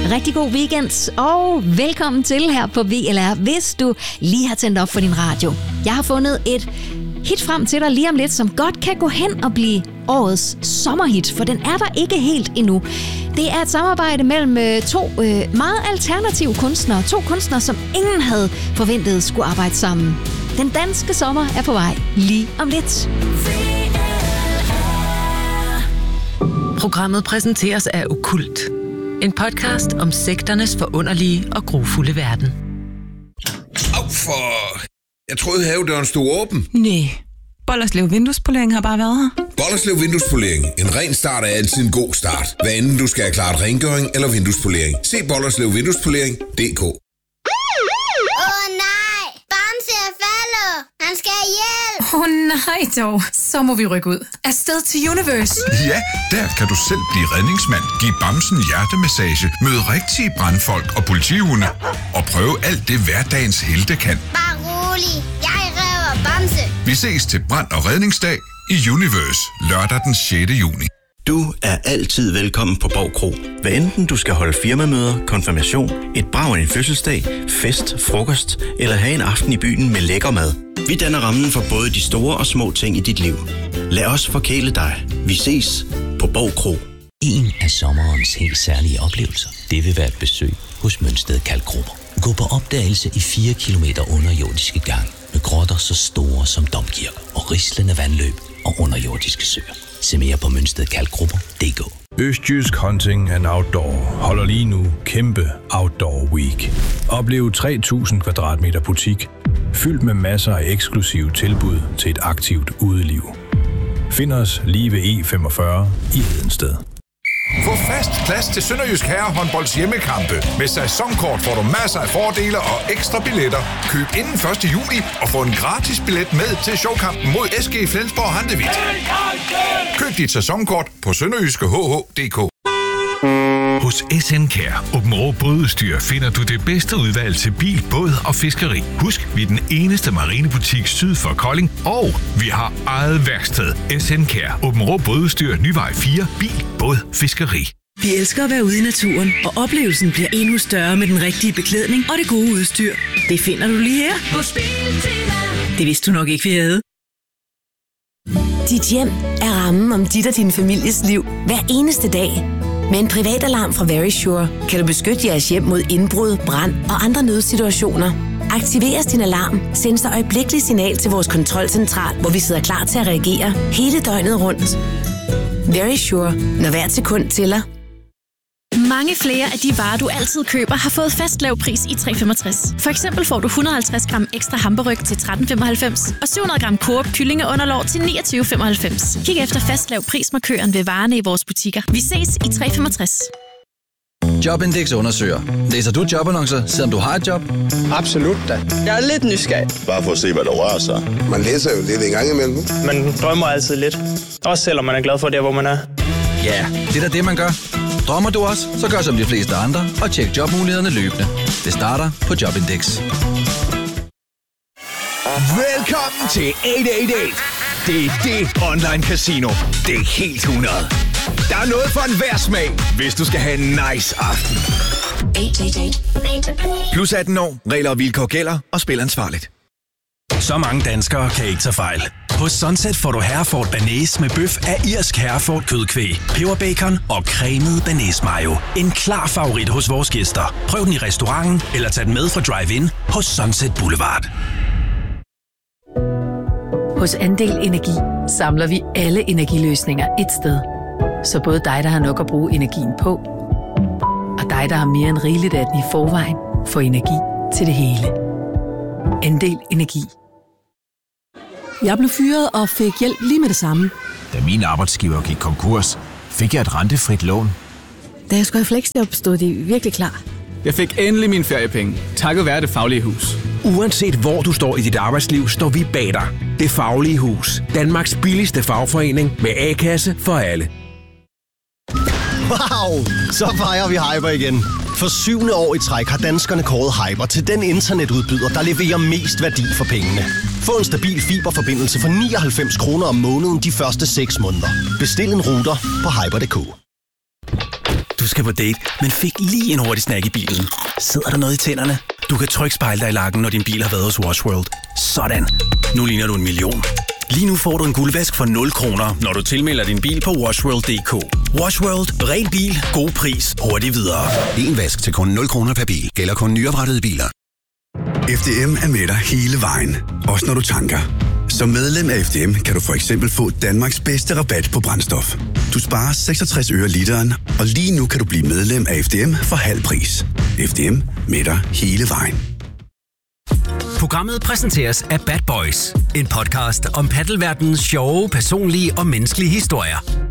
Rigtig god weekend, og velkommen til her på VLR, hvis du lige har tændt op for din radio. Jeg har fundet et hit frem til dig lige om lidt, som godt kan gå hen og blive årets sommerhit, for den er der ikke helt endnu. Det er et samarbejde mellem to meget alternative kunstnere. To kunstnere, som ingen havde forventet skulle arbejde sammen. Den danske sommer er på vej lige om lidt. Programmet præsenteres af Okkult. En podcast om sekternes forunderlige og grufulde verden. Jeg troede havedøren stod åben. Nej. Bollerslev Vinduespolering har bare været her. Bollerslev Vinduespolering. En ren start er altid en god start. Hvad enten du skal have klart rengøring eller vinduespolering. Se Bollerslev Vinduespolering.dk. Nej! Bamse er faldet! Han skal have hjælp! Nej dog. Så må vi rykke ud. Afsted til Universe. Ja, der kan du selv blive redningsmand, give bamsen hjertemassage, møde rigtige brandfolk og politihunde og prøve alt det hverdagens helte kan. Bare rolig. Jeg redder Bamse. Vi ses til brand- og redningsdag i Universe, lørdag den 6. juni. Du er altid velkommen på Borg Kro. Hvad enten du skal holde firmamøder, konfirmation, et brag af en fødselsdag, fest, frokost eller have en aften i byen med lækker mad. Vi danner rammen for både de store og små ting i dit liv. Lad os forkæle dig. Vi ses på Borg Kro. En af sommerens helt særlige oplevelser, det vil være et besøg hos Mønsted Kalkgruber. Gå på opdagelse i 4 kilometer underjordiske gang med grotter så store som domkirker og rislende vandløb og underjordiske søer. Se mere på mønstedkalkgrupper.dk. Østjysk Hunting and Outdoor holder lige nu kæmpe Outdoor Week. Oplev 3.000 kvadratmeter butik, fyldt med masser af eksklusive tilbud til et aktivt udeliv. Find os lige ved E45 i Hedensted. Få fast plads til Sønderjysk Herrehåndbolds hjemmekampe. Med sæsonkort får du masser af fordele og ekstra billetter. Køb inden 1. juli og få en gratis billet med til showkampen mod SG Flensborg Handewitt. Køb dit sæsonkort på sønderjyskehh.dk. Hos SN Care Aabenraa Bådudstyr finder du det bedste udvalg til bil, båd og fiskeri. Husk, vi er den eneste marinebutik syd for Kolding, og vi har eget værksted. SN Care Aabenraa Bådudstyr, Nyvej 4, bil, båd, fiskeri. Vi elsker at være ude i naturen, og oplevelsen bliver endnu større med den rigtige beklædning og det gode udstyr. Det finder du lige her. Det vidste du nok ikke, vi havde. Dit hjem er rammen om dit og din families liv hver eneste dag. Med en privat alarm fra Verisure kan du beskytte jeres hjem mod indbrud, brand og andre nødsituationer. Aktiveres din alarm, sendes der øjeblikkeligt signal til vores kontrolcentral, hvor vi sidder klar til at reagere hele døgnet rundt. Verisure, når hvert sekund tæller. Mange flere af de varer, du altid køber, har fået fast lav pris i 365. For eksempel får du 150 gram ekstra hamburg til 13,95 og 700 gram Coop kyllingeunderlov til 29,95. Kig efter fast lav prismarkøren ved varerne i vores butikker. Vi ses i 365. Jobindex undersøger. Læser du jobannoncer, selvom du har et job? Absolut da. Jeg er lidt nysgerrig. Bare for at se, hvad der rører sig. Man læser jo lidt en gang imellem. Man drømmer altid lidt. Også selvom man er glad for det, hvor man er. Ja, det er da det, man gør. Drømmer du også, så gør som de fleste andre og tjek jobmulighederne løbende. Det starter på Jobindex. Velkommen til 888. Det er det online casino. Det er helt 100. Der er noget for enhver smag, hvis du skal have en nice aften. 888. Plus 18 år, regler og vilkår gælder, og spil ansvarligt. Så mange danskere kan ikke tage fejl. Hos Sunset får du Hereford Bearnaise med bøf af irsk Hereford kødkvæg, peberbacon og cremet bearnaise mayo. En klar favorit hos vores gæster. Prøv den i restauranten eller tag den med fra drive-in hos Sunset Boulevard. Hos Andel Energi samler vi alle energiløsninger et sted. Så både dig, der har nok at bruge energien på, og dig, der har mere end rigeligt af den i forvejen, får energi til det hele. Andel Energi. Jeg blev fyret og fik hjælp lige med det samme. Da min arbejdsgiver gik konkurs, fik jeg et rentefrit lån. Da jeg skulle have fleksjob, stod de virkelig klar. Jeg fik endelig mine feriepenge, takket være Det Faglige Hus. Uanset hvor du står i dit arbejdsliv, står vi bag dig. Det Faglige Hus. Danmarks billigste fagforening med A-kasse for alle. Wow! Så fejrer vi Hyper igen. For 7. år i træk har danskerne kåret Hyper til den internetudbyder, der leverer mest værdi for pengene. Få en stabil fiberforbindelse for 99 kroner om måneden de første 6 måneder. Bestil en router på hyper.dk. Du skal på date, men fik lige en hurtig snack i bilen. Sidder der noget i tænderne? Du kan trykke spejle dig i lakken, når din bil har været hos Wash World. Sådan. Nu ligner du 1 million. Lige nu får du en guldvask for 0 kroner, når du tilmelder din bil på washworld.dk. Wash World. Ren bil. God pris. Hurtigt videre. En vask til kun 0 kroner per bil. Gælder kun nyoprettede biler. FDM er med dig hele vejen. Også når du tanker. Som medlem af FDM kan du for eksempel få Danmarks bedste rabat på brændstof. Du sparer 66 øre literen, og lige nu kan du blive medlem af FDM for halv pris. FDM med dig hele vejen. Programmet præsenteres af Bad Boys, en podcast om paddelverdenens sjove, personlige og menneskelige historier.